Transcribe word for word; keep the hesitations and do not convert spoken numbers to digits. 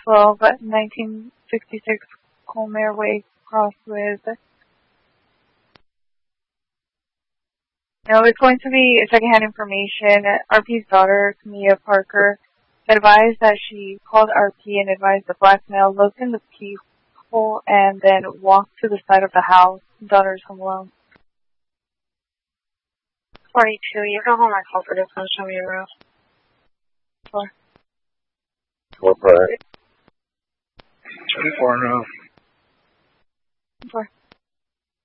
twelve, nineteen sixty-six Colmere Way, cross with... No, it's going to be secondhand information. R P's daughter, Camilla Parker, advised that she called R P and advised the black male looked in the peephole and then walked to the side of the house. Daughter's home alone. forty-two, you go home or call for this one, show me your room. Four. Four prior. twenty-four in row. Four.